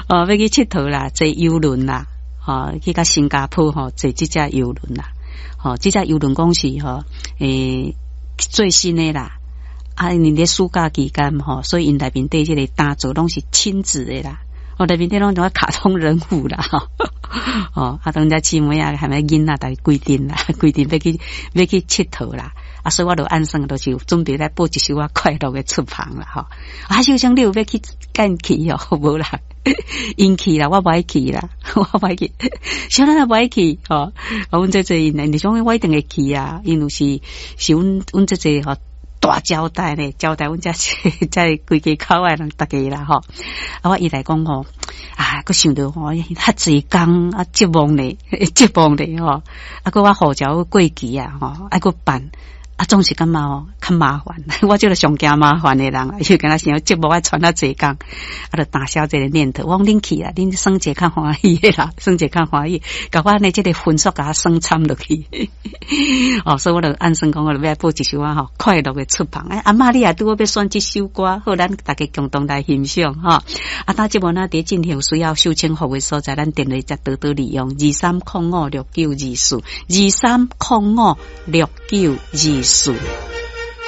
要去佚佗啦，坐游轮啦，去到新加坡坐这只游轮啦，这只游轮公司最新的啦，因咧暑假期间所以因内面对这个搭座拢是亲子的啦，内面对拢种卡通人物啦，当家姊妹啊，还没囡仔大规定啦，规定要去佚佗啦。所以我就按算就是准备来播一首快乐的出旁啦，就像你有要去干去无啦，因去啦，我不爱去啦，我不爱去，小人也不爱去，阮这你讲我一定会去啊，因为是阮这大交代咧，交代阮这在规家口的人大家啦，我伊来讲我想到遐济工急忙咧，个我号召过期啊，个办。总是感觉较麻烦，我就是上惊麻烦的人，又跟他想节目爱传到这工，就打消这个念头。我讲恁去啦，恁算者较欢喜的啦，算者较欢喜，甲我呢这个分数甲我算参落去。所以我就按算讲，我就要播一首快乐的出旁。阿妈你也拄好要选这首歌，好，咱大家共同来欣赏当节目呢，伫进行需要收听服务的所在，咱电话则多多利用23056924，23056924。